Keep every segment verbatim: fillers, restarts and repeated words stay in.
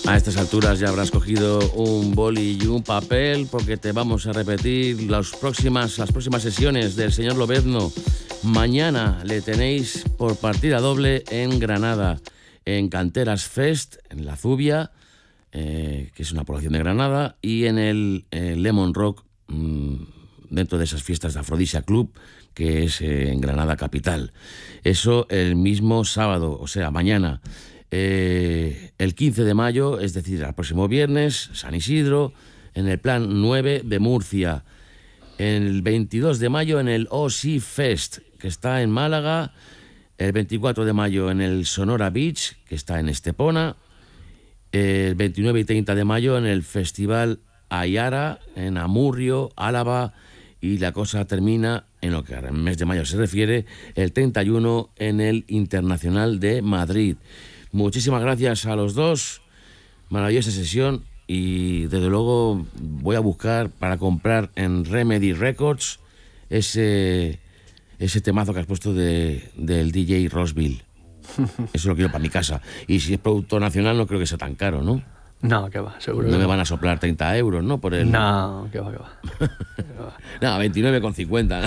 A estas alturas ya habrás cogido un boli y un papel porque te vamos a repetir las próximas, las próximas sesiones del señor Lobezno. Mañana le tenéis por partida doble en Granada, en Canteras Fest, en La Zubia, eh, que es una población de Granada, y en el eh, Lemon Rock, mmm, dentro de esas fiestas de Afrodisia Club, que es eh, en Granada capital. Eso el mismo sábado, o sea, mañana. Eh, el quince de mayo, es decir, el próximo viernes, San Isidro, en el Plan nueve de Murcia. El veintidós de mayo en el O S I Fest, que está en Málaga. El veinticuatro de mayo en el Sonora Beach, que está en Estepona. El veintinueve y treinta de mayo en el Festival Ayara, en Amurrio, Álava. Y la cosa termina, en lo que al mes de mayo se refiere, el treinta y uno en el Internacional de Madrid. Muchísimas gracias a los dos, maravillosa sesión, y desde luego voy a buscar para comprar en Remedy Records ese, ese temazo que has puesto de, del D J Rosville. Eso lo quiero para mi casa. Y si es producto nacional no creo que sea tan caro, ¿no? No, que va, seguro. No me no. van a soplar treinta euros, ¿no? Por el... No, que va, que va. No, veintinueve con cincuenta.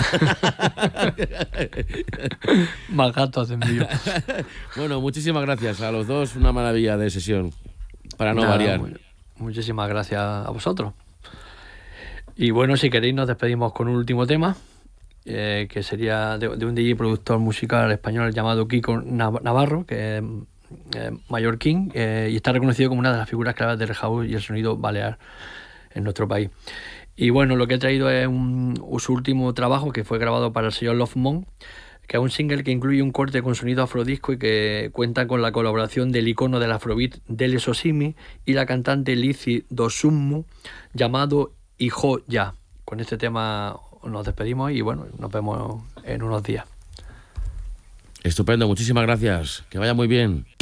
Más gato hacen mío. Bueno, muchísimas gracias a los dos. Una maravilla de sesión, para no Nada, variar. muy- muchísimas gracias a vosotros. Y bueno, si queréis nos despedimos con un último tema, eh, que sería de, de un D J productor musical español llamado Kiko Nav- Navarro, que es eh, mallorquín, eh, y está reconocido como una de las figuras claves del house y el sonido balear en nuestro país. Y bueno, lo que he traído es un, su último trabajo, que fue grabado para el sello Love Mon, que es un single que incluye un corte con sonido afrodisco y que cuenta con la colaboración del icono del afrobeat Dele Sosimi y la cantante Lizzy Dosummu, llamado Hijo Ya. Con este tema nos despedimos y bueno, nos vemos en unos días. Estupendo, muchísimas gracias. Que vaya muy bien.